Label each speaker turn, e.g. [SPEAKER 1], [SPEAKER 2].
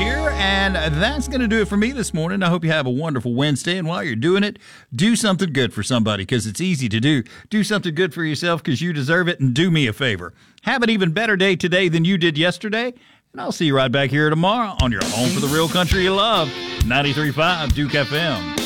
[SPEAKER 1] here, and that's going to do it for me this morning. I hope you have a wonderful Wednesday, and while you're doing it, do something good for somebody, because it's easy to do. Do something good for yourself because you deserve it, and do me a favor. Have an even better day today than you did yesterday, and I'll see you right back here tomorrow on your home for the real country you love, 93.5 Duke FM.